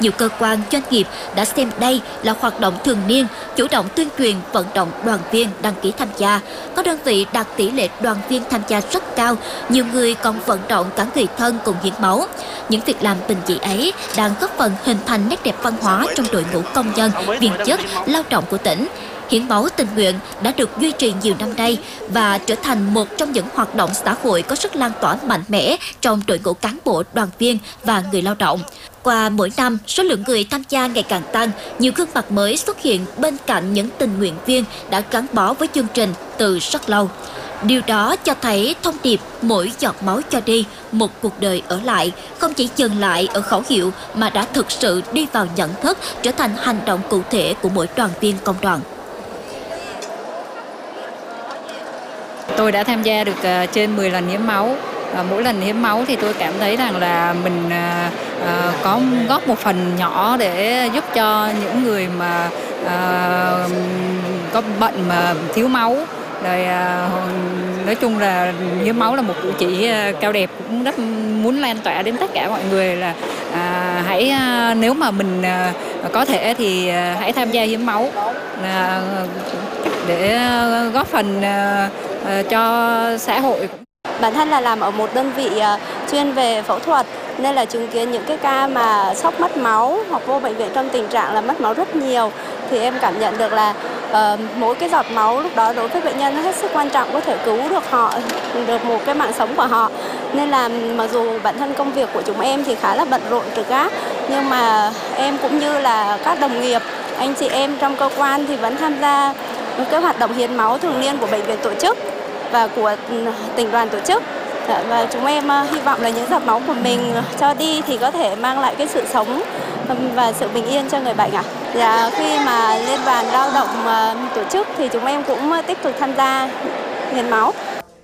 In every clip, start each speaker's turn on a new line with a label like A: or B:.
A: Nhiều cơ quan doanh nghiệp đã xem đây là hoạt động thường niên, chủ động tuyên truyền vận động đoàn viên đăng ký tham gia. Có đơn vị đạt tỷ lệ đoàn viên tham gia rất cao, nhiều người còn vận động cả người thân cùng hiến máu. Những việc làm bình dị ấy đang góp phần hình thành nét đẹp văn hóa trong đội ngũ công nhân, viên chức, lao động của tỉnh. Hiến máu tình nguyện đã được duy trì nhiều năm nay và trở thành một trong những hoạt động xã hội có sức lan tỏa mạnh mẽ trong đội ngũ cán bộ, đoàn viên và người lao động. Qua mỗi năm, số lượng người tham gia ngày càng tăng, nhiều gương mặt mới xuất hiện bên cạnh những tình nguyện viên đã gắn bó với chương trình từ rất lâu. Điều đó cho thấy thông điệp mỗi giọt máu cho đi, một cuộc đời ở lại không chỉ dừng lại ở khẩu hiệu mà đã thực sự đi vào nhận thức, trở thành hành động cụ thể của mỗi đoàn viên công đoàn.
B: Tôi đã tham gia được trên 10 lần hiến máu. Mỗi lần hiến máu thì tôi cảm thấy rằng là mình có góp một phần nhỏ để giúp cho những người mà có bệnh mà thiếu máu. Rồi nói chung là hiến máu là một cử chỉ cao đẹp, cũng rất muốn lan tỏa đến tất cả mọi người là hãy nếu mà mình có thể thì hãy tham gia hiến máu để góp phần cho xã hội.
C: Bản thân là làm ở một đơn vị chuyên về phẫu thuật nên là chứng kiến những cái ca mà sốc mất máu hoặc vô bệnh viện trong tình trạng là mất máu rất nhiều, thì em cảm nhận được là mỗi cái giọt máu lúc đó đối với bệnh nhân nó hết sức quan trọng, có thể cứu được họ, được một cái mạng sống của họ. Nên là mặc dù bản thân công việc của chúng em thì khá là bận rộn trực gác, nhưng mà em cũng như là các đồng nghiệp, anh chị em trong cơ quan thì vẫn tham gia cái hoạt động hiến máu thường niên của bệnh viện tổ chức và của tỉnh đoàn tổ chức. Và chúng em hy vọng là những giọt máu của mình cho đi thì có thể mang lại cái sự sống và sự bình yên cho người bệnh ạ. Khi mà Liên đoàn Lao động tổ chức thì chúng em cũng tiếp tục tham gia hiến máu.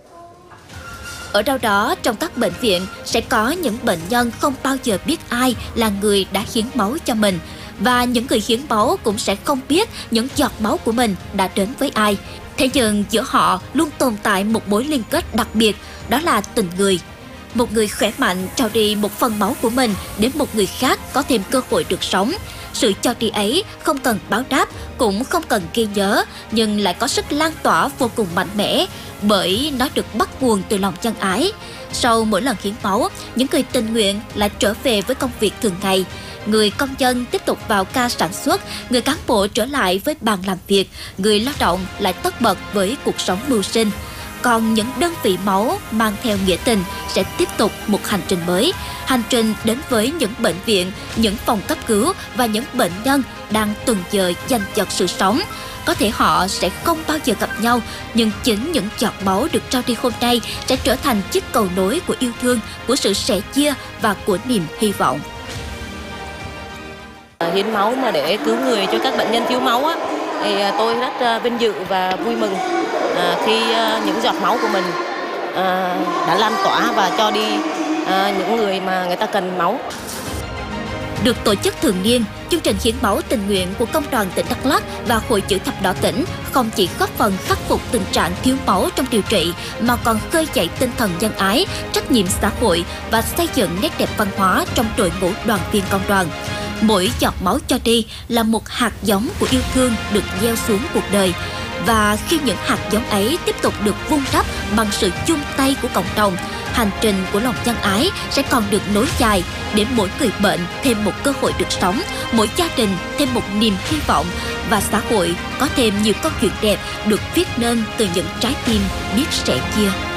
A: Ở đâu đó trong các bệnh viện sẽ có những bệnh nhân không bao giờ biết ai là người đã hiến máu cho mình. Và những người hiến máu cũng sẽ không biết những giọt máu của mình đã đến với ai. Thế nhưng giữa họ luôn tồn tại một mối liên kết đặc biệt, đó là tình người. Một người khỏe mạnh trao đi một phần máu của mình để một người khác có thêm cơ hội được sống. Sự cho đi ấy không cần báo đáp, cũng không cần ghi nhớ, nhưng lại có sức lan tỏa vô cùng mạnh mẽ, bởi nó được bắt nguồn từ lòng nhân ái. Sau mỗi lần hiến máu, những người tình nguyện lại trở về với công việc thường ngày. Người công nhân tiếp tục vào ca sản xuất, người cán bộ trở lại với bàn làm việc, người lao động lại tất bật với cuộc sống mưu sinh. Còn những đơn vị máu mang theo nghĩa tình sẽ tiếp tục một hành trình mới. Hành trình đến với những bệnh viện, những phòng cấp cứu và những bệnh nhân đang từng giờ giành giật sự sống. Có thể họ sẽ không bao giờ gặp nhau, nhưng chính những giọt máu được trao đi hôm nay sẽ trở thành chiếc cầu nối của yêu thương, của sự sẻ chia và của niềm hy vọng.
D: Hiến máu mà để cứu người cho các bệnh nhân thiếu máu á, thì tôi rất vinh dự và vui mừng khi những giọt máu của mình đã lan tỏa và cho đi những người mà người ta cần máu.
A: Được tổ chức thường niên, chương trình hiến máu tình nguyện của Công đoàn tỉnh Đắk Lắk và Hội Chữ Thập Đỏ tỉnh không chỉ góp phần khắc phục tình trạng thiếu máu trong điều trị, mà còn khơi dậy tinh thần nhân ái, trách nhiệm xã hội và xây dựng nét đẹp văn hóa trong đội ngũ đoàn viên công đoàn. Mỗi giọt máu cho đi là một hạt giống của yêu thương được gieo xuống cuộc đời. Và khi những hạt giống ấy tiếp tục được vun đắp bằng sự chung tay của cộng đồng, hành trình của lòng nhân ái sẽ còn được nối dài để mỗi người bệnh thêm một cơ hội được sống, mỗi gia đình thêm một niềm hy vọng và xã hội có thêm nhiều câu chuyện đẹp được viết nên từ những trái tim biết sẻ chia.